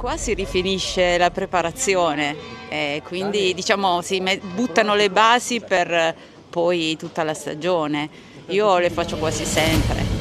Qua si rifinisce la preparazione, quindi diciamo buttano le basi per poi tutta la stagione. Io le faccio quasi sempre.